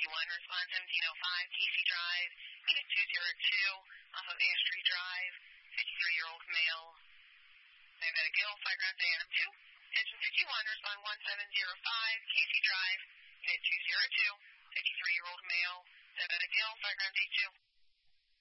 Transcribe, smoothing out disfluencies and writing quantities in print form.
respond 1705, Casey Drive, unit 202, off of Ash Tree Drive, 53-year-old male, diabetic ill, Flyground Diana 2. Attention 51, respond 1705, Casey Drive, unit 202, 53-year-old male, diabetic ill, Flyground D2.